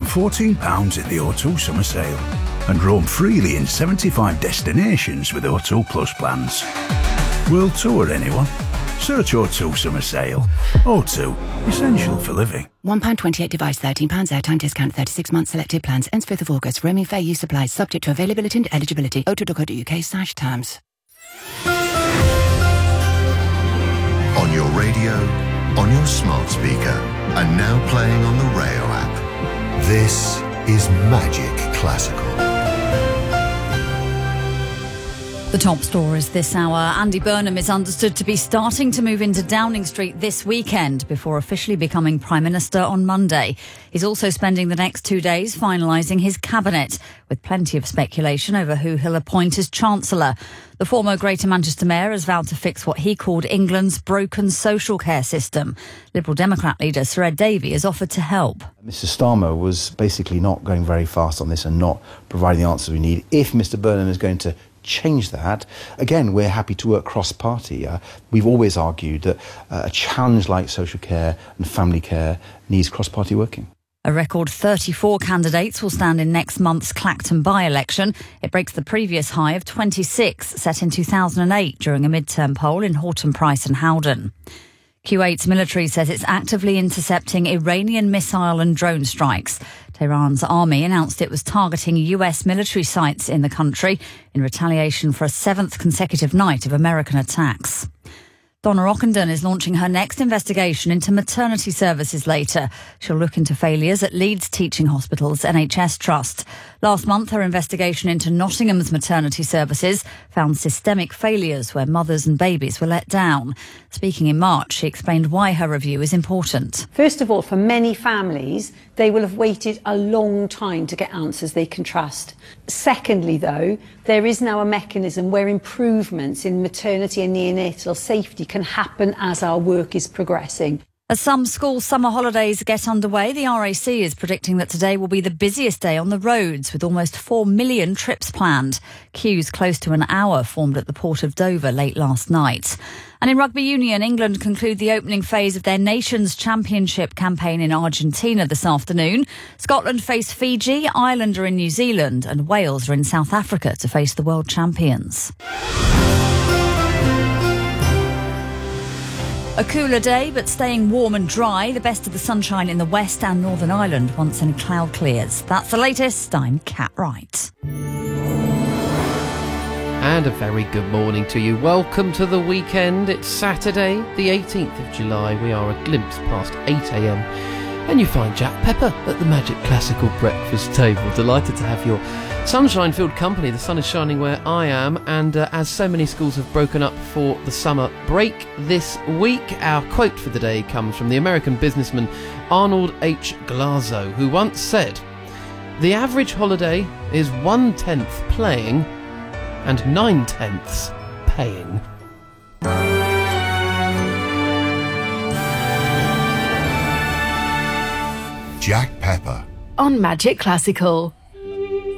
£14 in the O2 summer sale and roam freely in 75 destinations with O2 Plus plans. World tour, anyone? Search O2 summer sale. O2, essential for living. £1.28 device, £13 airtime discount, 36 months selected plans, ends 5th of August. Roaming fair use applies, subject to availability and eligibility. o2.co.uk/terms. On your radio, on your smart speaker, and now playing on the Rayo app. This is Magic Classical. The top stories this hour. Andy Burnham is understood to be starting to move into Downing Street this weekend before officially becoming Prime Minister on Monday. He's also spending the next 2 days finalising his cabinet, with plenty of speculation over who he'll appoint as Chancellor. The former Greater Manchester Mayor has vowed to fix what he called England's broken social care system. Liberal Democrat leader Sir Ed Davey has offered to help. Mr Starmer was basically not going very fast on this and not providing the answers we need. If Mr Burnham is going to change that, again, we're happy to work cross-party. We've always argued that a challenge like social care and family care needs cross-party working. A record 34 candidates will stand in next month's Clacton by-election. It breaks the previous high of 26 set in 2008 during a mid-term poll in Horton Price and Howden. Kuwait's military says it's actively intercepting Iranian missile and drone strikes. Tehran's army announced it was targeting US military sites in the country in retaliation for a 7th consecutive night of American attacks. Donna Ockenden is launching her next investigation into maternity services later. She'll look into failures at Leeds Teaching Hospital's NHS Trust. Last month, her investigation into Nottingham's maternity services found systemic failures where mothers and babies were let down. Speaking in March, she explained why her review is important. First of all, for many families, they will have waited a long time to get answers they can trust. Secondly, though, there is now a mechanism where improvements in maternity and neonatal safety can happen as our work is progressing. As some school summer holidays get underway, the RAC is predicting that today will be the busiest day on the roads, with almost 4 million trips planned. Queues close to an hour formed at the Port of Dover late last night. And in rugby union, England conclude the opening phase of their Nations Championship campaign in Argentina this afternoon. Scotland face Fiji, Ireland are in New Zealand, and Wales are in South Africa to face the world champions. A cooler day, but staying warm and dry. The best of the sunshine in the west and Northern Ireland once any cloud clears. That's the latest. I'm Kat Wright. And a very good morning to you. Welcome to the weekend. It's Saturday, the 18th of July. We are a glimpse past 8 a.m. And you find Jack Pepper at the Magic Classical breakfast table. Delighted to have your sunshine-filled company. The sun is shining where I am, and as so many schools have broken up for the summer break this week, our quote for the day comes from the American businessman Arnold H. Glasow, who once said, "The average holiday is 1/10 playing and 9/10 paying." Jack Pepper on Magic Classical.